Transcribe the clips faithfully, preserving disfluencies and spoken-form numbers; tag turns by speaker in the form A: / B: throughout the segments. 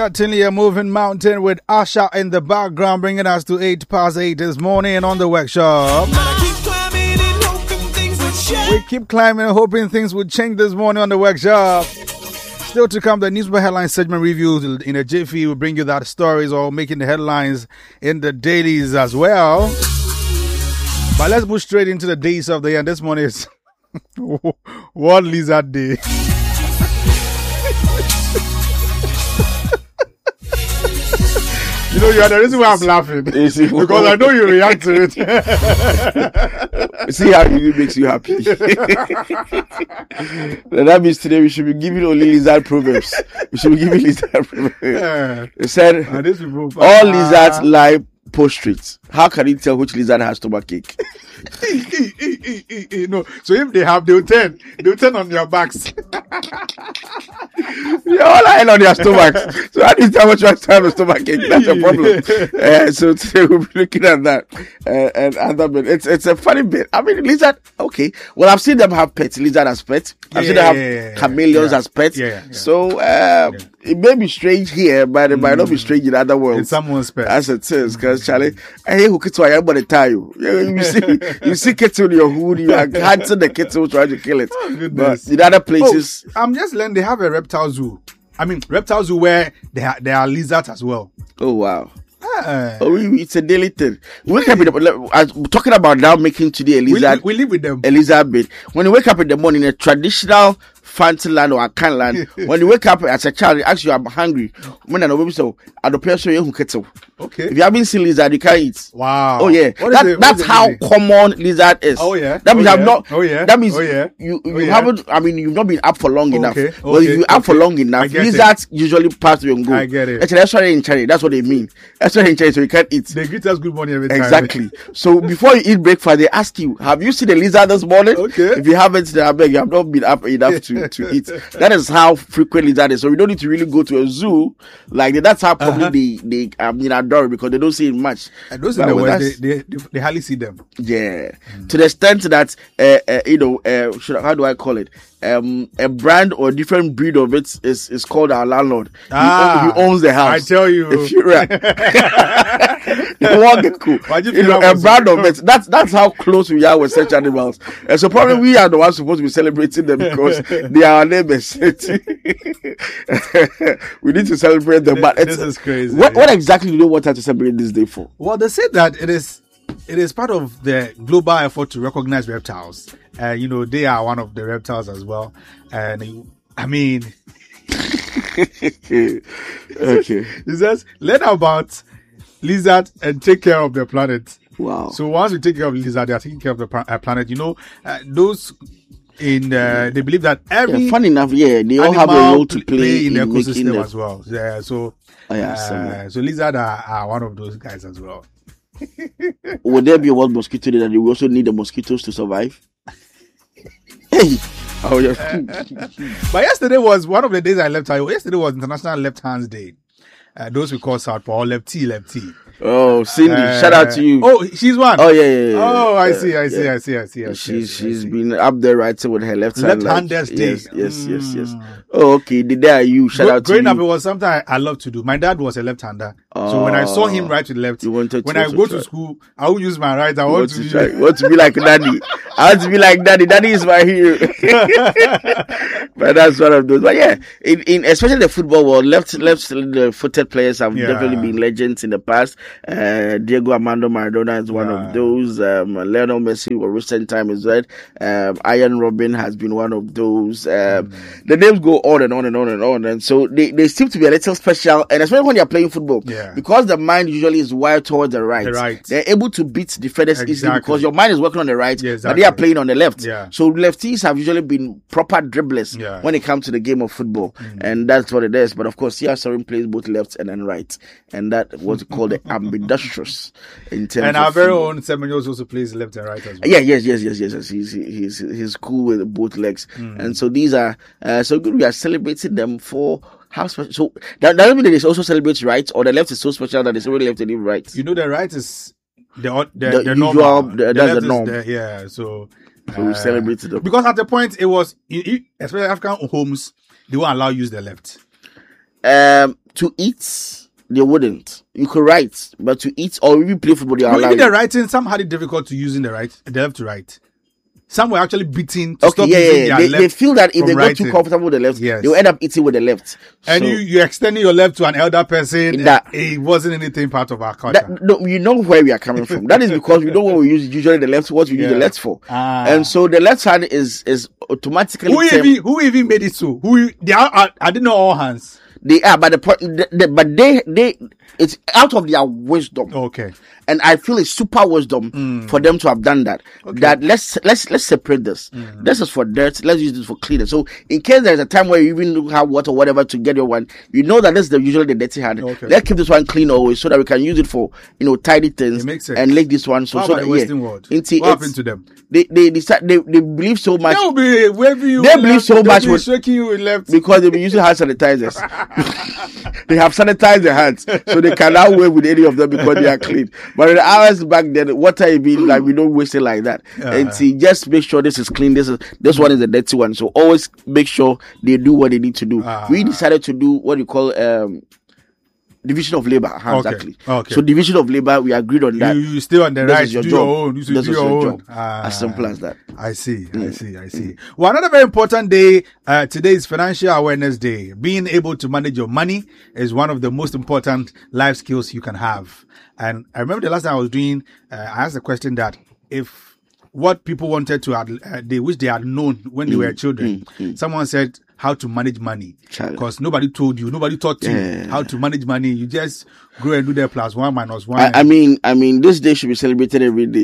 A: Certainly a moving mountain with Asha in the background, bringing us to eight past eight this morning on the workshop. We keep climbing and hoping things would change this morning on the workshop. Still to come, the newspaper headlines segment review in a jiffy will bring you that stories or making the headlines in the dailies as well. But let's move straight into the days of the year. This morning is World Lizard Day. You know, you are the reason why I'm laughing. Because I know you react to it.
B: See how it makes you happy. That means today we should be giving only lizard proverbs. We should be giving lizard proverbs. Yeah. It said, people, all uh, lizards lie prostrate. How can you tell which lizard has stomachache?
A: No, so if they have, they'll turn. They'll turn on your backs.
B: You're all lying on your stomachs. So how do you tell what you have to have a stomachache? That's a problem. Uh, so today we'll be looking at that. Uh, and other bit. It's it's a funny bit. I mean, lizard, okay. Well, I've seen them have pets, lizard as pets. I've yeah, seen them have yeah, yeah, chameleons yeah. as pets. Yeah, yeah, yeah. So uh, yeah. it may be strange here, but it mm. might not be strange in other worlds.
A: In someone's pet.
B: As it is, because Charlie, I hear who kids I am gonna tell you. You see, you see kids in your hood, you are hunting the kids who try to kill it. Oh, goodness. But in other places,
A: oh, I'm just learning they have a reptile zoo. I mean, reptile zoo where there are, there are lizards as well.
B: Oh wow. Uh, oh, it's a daily thing. We wake up in the, as talking about now making today a lizard.
A: We, we live with them.
B: A lizard bit. When you wake up in the morning, a traditional fancy land or a can land. When you wake up as a child, you ask you, I'm hungry. When I know so, I don't pay so you can
A: Okay.
B: If you haven't seen lizard, you can't eat.
A: Wow.
B: Oh yeah. That, that's how meaning? Common lizard is.
A: Oh yeah.
B: That means
A: oh,
B: you have
A: yeah.
B: not.
A: Oh yeah.
B: That means
A: oh, yeah.
B: you you
A: oh, yeah.
B: haven't. I mean, you've not been up for long enough.
A: Okay.
B: Well, okay. if you okay. up for long enough, lizards it. usually pass you and go.
A: I get it.
B: Actually, that's why in China. That's what they mean. That's why in China, so you can't eat.
A: They greet us good morning every time.
B: Exactly. So before you eat breakfast, they ask you, "Have you seen the lizard this morning?"
A: Okay.
B: If you haven't, then I beg you have not been up enough to to eat. That is how frequently that is. So we don't need to really go to a zoo like that. That's how probably uh-huh. they they I mean adore it because they don't see it much.
A: And those in the West, they, they, they hardly see them.
B: Yeah, mm. to the extent that uh, uh, you know, uh, should, how do I call it? Um, a brand or a different breed of it is is called our landlord.
A: Ah,
B: he, he owns the house.
A: I tell you,
B: if you're right, you want get cool. You, you know, a brand of it. That's that's how close we are with such animals. And so probably we are the ones supposed to be celebrating them because they are our neighbors. We need to celebrate them. But
A: this is crazy.
B: What what exactly do you want us to celebrate this day for?
A: Well, they say that it is it is part of the global effort to recognize reptiles. Uh, you know, they are one of the reptiles as well. And I mean,
B: okay.
A: It says, learn about lizards and take care of the planet.
B: Wow.
A: So once we take care of lizards, they are taking care of the uh, planet. You know, uh, those in uh, they believe that every
B: yeah, fun enough, yeah, they all have a role to play,
A: play in,
B: in
A: the ecosystem
B: the...
A: as well. Yeah, so
B: oh, yeah,
A: uh, so lizards are, are one of those guys as well.
B: Would there be a world mosquito day that we also need the mosquitoes to survive? Hey. Oh yeah.
A: But yesterday was one of the days I left. Yesterday was International Left Hands Day. Uh, those we call Southpaw, lefty, lefty.
B: Oh, Cindy, uh, shout out to you.
A: Oh, she's one.
B: Oh yeah, yeah, yeah.
A: Oh, I
B: yeah,
A: see, I see,
B: yeah.
A: I see, I see. I see
B: she's
A: I see,
B: she's
A: I see.
B: been up there writing with her left hand.
A: Left-handers
B: like,
A: Day.
B: Yes, yes,
A: mm.
B: yes, yes. Oh, okay. The day are you. Shout
A: Gro-
B: out to
A: growing
B: you.
A: Growing up, it was something I, I love to do. My dad was a left-hander, oh, so when I saw him write with left,
B: you wanted
A: when
B: to
A: I go
B: try.
A: to school, I will use my right. I
B: you
A: want,
B: want
A: to,
B: to try. You want to be like Daddy. I want to be like Daddy. Daddy is my hero. But that's one of those. But yeah, in, in especially the football world, left left footed players have yeah. definitely been legends in the past. Uh, Diego Armando Maradona is one yeah. of those. Um, Lionel Messi, for recent time is right. Um, Ian Robin has been one of those. Um, mm. The names go on and on and on and on, and so they, they seem to be a little special. And especially when you're playing football,
A: yeah.
B: because the mind usually is wired towards the right.
A: The right.
B: They're able to beat defenders
A: exactly.
B: easily because your mind is working on the right,
A: yeah, exactly.
B: but they are playing on the left.
A: Yeah.
B: So lefties have usually been proper dribblers
A: yeah.
B: when it comes to the game of football, mm. and that's what it is. But of course, C R seven plays both left and then right, and that what we call the ambidextrous. In terms
A: and
B: of
A: our very
B: football.
A: own Semenyo also plays left and right as well.
B: Yeah, yes, yes, yes, yes, yes. He's he's he's cool with both legs, mm. and so these are uh, so good. We are celebrating them for. How special? So that doesn't mean that it's also celebrates right, or the left is so special that it's only left and leave right.
A: You know, the right is the the,
B: the,
A: the
B: usual,
A: normal.
B: The,
A: the
B: that's the norm.
A: The, yeah, so,
B: so uh, we celebrated them
A: because at the point it was, especially African homes, they won't allow you use the left.
B: um, to eat, they wouldn't. You could write, but to eat or even play football, they are
A: no,
B: allowed.
A: Even the writing, some had it difficult to using the right, the left to right. Some were actually beating to
B: okay,
A: stop
B: yeah,
A: using
B: yeah.
A: their
B: They,
A: left
B: they feel that if they
A: writing.
B: get too comfortable with the left,
A: yes.
B: they will end up eating with the left.
A: And
B: so,
A: you, you're extending your left to an elder person.
B: That,
A: it wasn't anything part of our culture.
B: That, no, you know where we are coming from. That is because we know what we use usually the left, what we yeah. use the left for.
A: Ah.
B: And so the left hand is is automatically.
A: Who even, who even made it so? Who they are? I, I didn't know all hands.
B: They are, but the, the, the but they they it's out of their wisdom.
A: Okay.
B: And I feel it's super wisdom mm. for them to have done that. Okay. That let's let's let's separate this. Mm. This is for dirt. Let's use this for cleaner. So in case there's a time where you even have water or whatever to get your one, you know that this is the usually the dirty hand. Okay. Let's keep this one clean always so that we can use it for you know tidy things.
A: It makes sense.
B: And make this one so
A: How
B: so
A: about
B: that
A: the Western
B: yeah.
A: world?
B: Into,
A: what happened to them?
B: They they decide they, they believe so much.
A: They'll be waving you.
B: They believe left, so much
A: with shaking you with left
B: because they've been using hand sanitizers. They have sanitized their hands, so they cannot wave with any of them because they are clean. But in the hours back then, water is being like we don't waste it like that. Uh, and see, just make sure this is clean. This is this one is the dirty one. So always make sure they do what they need to do. Uh, we decided to do what you call um. division of labor, huh,
A: okay.
B: exactly.
A: Okay.
B: So division of labor, we agreed on that.
A: You, you stay on the
B: this
A: right,
B: is your
A: do
B: job.
A: your own. You
B: this
A: do
B: is
A: your,
B: your
A: own.
B: job.
A: Ah,
B: as simple as that.
A: I see,
B: mm.
A: I see, I see. Mm. Well, another very important day, uh, today is Financial Awareness Day. Being able to manage your money is one of the most important life skills you can have. And I remember the last time I was doing, uh, I asked the question that if what people wanted to, uh, they wish they had known when they mm. were children, mm. Mm. someone said, how to manage money, because nobody told you, nobody taught you yeah. how to manage money. You just grow and do the plus one minus one.
B: I, I mean, I mean, this day should be celebrated every day.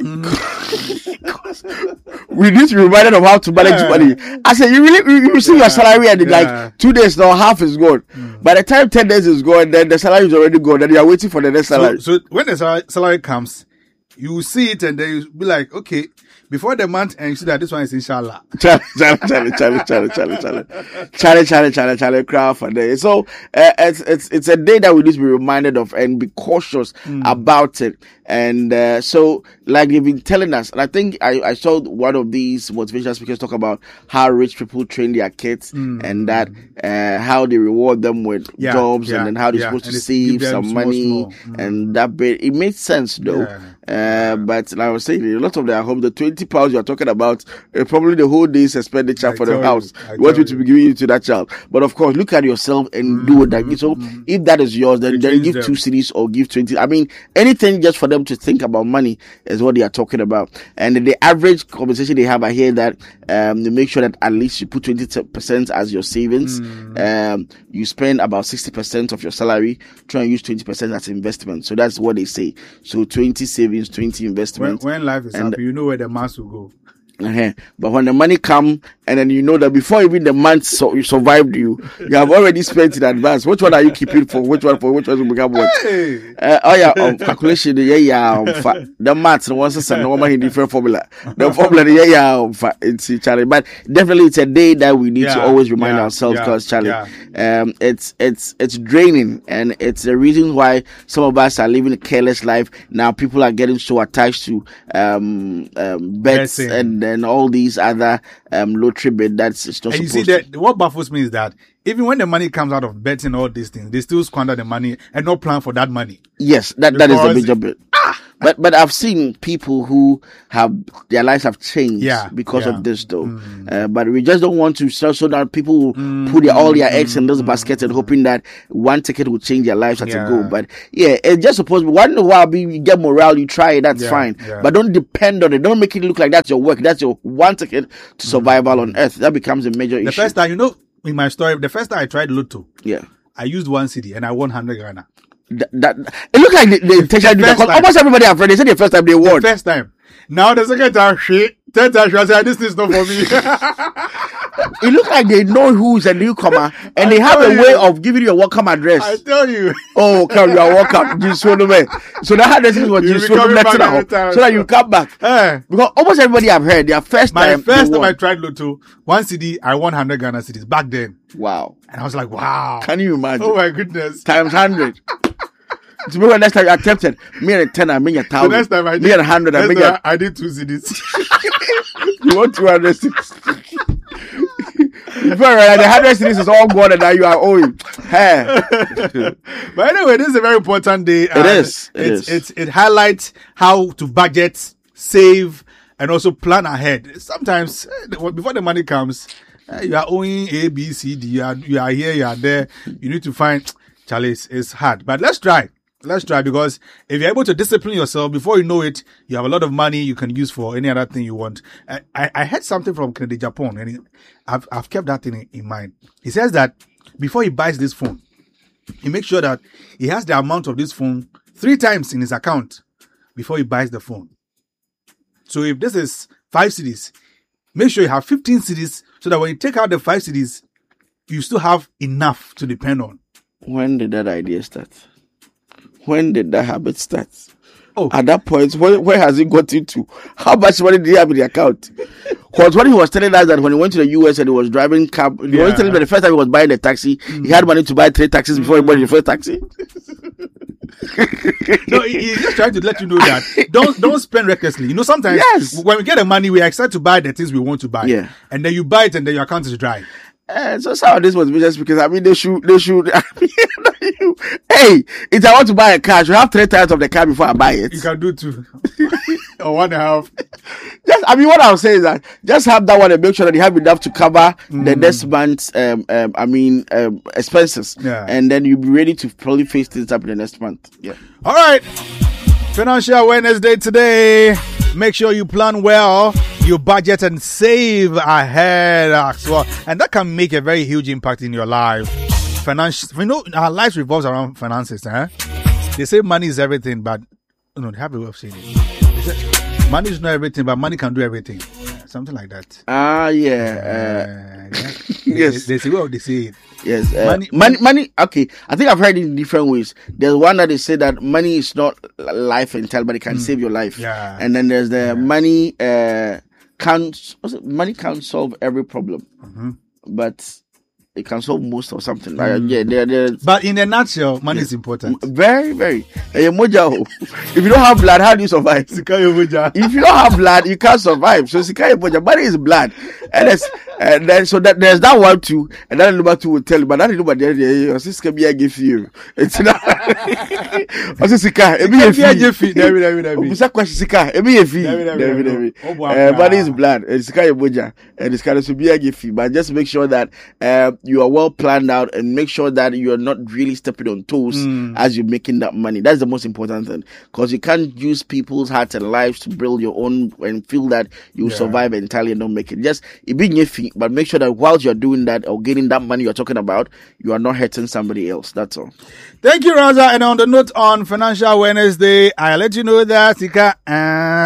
B: Mm. We need to be reminded of how to manage yeah. money. I said, you really, you, you receive yeah. your salary and yeah. like two days now, half is gone. Mm. By the time ten days is gone, then the salary is already gone. Then you are waiting for the next salary.
A: So, so when the salary, salary comes, you see it and then you be like, okay. Before the month, and you see that this one is inshallah.
B: Charlie, Charlie, Charlie, Charlie, Charlie, Charlie, Charlie, Charlie, Charlie, Charlie, Charlie, craft for day. So uh, it's it's it's a day that we need to be reminded of and be cautious mm. about it. And uh, so, like they've been telling us, and I think I, I saw one of these motivational speakers talk about how rich people train their kids mm. and that uh, how they reward them with
A: yeah,
B: jobs
A: yeah,
B: and then how they're
A: yeah.
B: supposed
A: and
B: to save some
A: small,
B: money
A: small. Mm.
B: and that bit. It makes sense though. Yeah. Uh, but like I was saying, a lot of their home, the twenty pounds you are talking about, uh, probably the whole day's expenditure I for the house. You, what you to be giving it to that child. But of course, look at yourself and mm-hmm. do it. That. So mm-hmm. if that is yours, then, then give them. two cities or give twenty. I mean, anything just for them to think about money is what they are talking about. And the average conversation they have, I hear that um, they make sure that at least you put twenty percent as your savings. Mm. Um, you spend about sixty percent of your salary, try and use twenty percent as investment. So that's what they say. So twenty savings, twenty investment.
A: When, when life is and happy, you know where the mass will go.
B: Uh-huh. But when the money come, and then you know that before even the month so you survived you, you have already spent in advance. Which one are you keeping for? Which one for? Which one will become what? Hey. Uh, oh yeah, um, calculation. Yeah, yeah. Um, fa- the maths. The one says no one in different formula. The formula. Yeah, yeah. Um, fa- it's Charlie. But definitely, it's a day that we need yeah, to always remind yeah, ourselves, because yeah, Charlie, yeah. um, it's it's it's draining, and it's the reason why some of us are living a careless life now. People are getting so attached to um, um bets Betting. and. and all these other um, lottery bets that's not
A: and you
B: supposed
A: see that
B: to.
A: What baffles me is that even when the money comes out of betting, all these things, they still squander the money and not plan for that money.
B: Yes, that, that is the major bit. Ah, but but I've seen people who have their lives have changed
A: yeah,
B: because
A: yeah.
B: of this though.
A: Mm.
B: Uh, but we just don't want to so, so that people will
A: mm.
B: put their, all their eggs
A: mm.
B: in this
A: mm.
B: basket and hoping that one ticket will change their lives as
A: yeah.
B: a go. But yeah, it's just supposed to be one while you get morale, you try it, that's
A: yeah,
B: fine.
A: Yeah.
B: But don't depend on it. Don't make it look like that's your work. That's your one ticket to survival mm. on earth. That becomes a major
A: the
B: issue.
A: The first time, you know, in my story, the first time I tried Lotto,
B: yeah,
A: I used one C D and I won one hundred Ghana.
B: That, that it looked like they, they intentionally did that, because almost everybody I've read, they said the first time they won.
A: The first time. Now the second time, shit, third time, I said, this is not for me.
B: It looks like they know who's a newcomer, and I they have a you. way of giving you a welcome address.
A: I tell you.
B: Oh, okay, you are welcome. So that address is what you so that you come back. Eh. Because almost everybody I've heard, their first
A: My
B: time.
A: My first time I tried Lotto, one C D, I won one hundred Ghana cedis back then.
B: Wow.
A: And I was like, wow.
B: Can you imagine?
A: Oh my goodness.
B: Times one hundred. To me, when next time you attempted, me and a ten, I mean a thousand.
A: The next time I did,
B: me and a hundred, I mean a...
A: I did two C Ds.
B: You want two hundred six. Before right, the hundred cities is all gone and now you are owing. Hey.
A: But anyway, this is a very important day.
B: It is. It
A: it,
B: is.
A: It, it highlights how to budget, save, and also plan ahead. Sometimes, before the money comes, you are owing A, B, C, D. You are, you are here, you are there. You need to find, Charlie, it's, it's hard. But let's try. Let's try, because if you're able to discipline yourself, before you know it, you have a lot of money you can use for any other thing you want. I, I, I heard something from Kennedy Japan, and he, I've, I've kept that thing in, in mind. He says that before he buys this phone, he makes sure that he has the amount of this phone three times in his account before he buys the phone. So if this is five cedis, make sure you have fifteen cedis so that when you take out the five cedis, you still have enough to depend on.
B: When did that idea start? When did that habit start?
A: Oh.
B: At that point, where, where has it got into? How much money did he have in the account? Because when he was telling us that when he went to the U S and he was driving cab, he
A: Yeah.
B: was telling me the first time he was buying a taxi,
A: Mm.
B: he had money to buy three taxis before he bought the first taxi.
A: No, he- he's just trying to let you know that don't don't spend recklessly. You know, sometimes
B: Yes.
A: when we get the money, we expect to buy the things we want to buy.
B: Yeah.
A: And then you buy it and then your account is dry.
B: Uh, so some of this was just because I mean they should they should. I mean, you, hey, if I want to buy a car, I should have three times of the car before I buy it.
A: You can do two or one and a half.
B: Just, I mean, what I'm saying is that just have that one and make sure that you have enough to cover the next month's, um, um, I mean, um, expenses.
A: Yeah.
B: And then you'll be ready to probably face things up in the next month. Yeah.
A: All right. Financial Awareness Day today. Make sure you plan well, you budget and save ahead as well. And that can make a very huge impact in your life. Financial, you know, our life revolves around finances. Eh? They say money is everything, but you know, they have a way of saying it. They say, money is not everything, but money can do everything. Something like that.
B: Ah, yeah.
A: Uh, yeah.
B: Yes.
A: They, they say, well, they say it.
B: Yes, uh,
A: Money-
B: money, money, Okay, I think I've heard it in different ways. There's one that they say that money is not life entirely, but it can save your life.
A: Yeah.
B: And then there's the money uh, can't. what's it? Money can't solve every problem, but it can solve most or something. Like, yeah, there, there's
A: But in a nutshell, money is important.
B: very, very. Eh, moja, oh. If you don't have blood, how do you survive? If you don't have blood, you can't survive. So Sikayo Moja, money is blood. And, there's, and then so that there's that one too, and then number two will tell you, but that is number there. Your sister can be a gift you. It's not. Also Sika, it be a fee.
A: David, David, David.
B: Obisa question Sika, it be a fee.
A: David, David,
B: David,
A: David.
B: David.
A: Oh,
B: Uh,
A: wow.
B: money is blood. And Sikayo Moja, and it's kind of to be a gift fee, but just make sure that uh, you are well planned out and make sure that you are not really stepping on toes as you're making that money. That's the most important thing, because you can't use people's hearts and lives to build your own and feel that you
A: Yeah.
B: survive entirely and don't make it. Just it be your fee, but make sure that whilst you're doing that or getting that money you're talking about, you are not hurting somebody else. That's all.
A: Thank you, Raza. And on the note on Financial Awareness Day, I let you know that Sika. Uh,